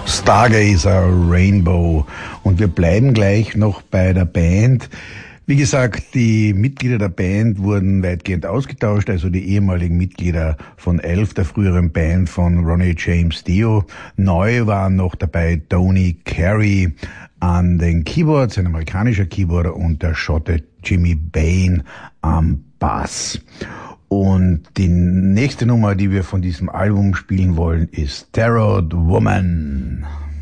Stargazer Rainbow. Und wir bleiben gleich noch bei der Band. Wie gesagt, die Mitglieder der Band wurden weitgehend ausgetauscht, also die ehemaligen Mitglieder von Elf, der früheren Band von Ronnie James Dio. Neu waren noch dabei Tony Carey an den Keyboards, ein amerikanischer Keyboarder, und der Schotte Jimmy Bain am Bass. Und die nächste Nummer, die wir von diesem Album spielen wollen, ist Tarot Woman.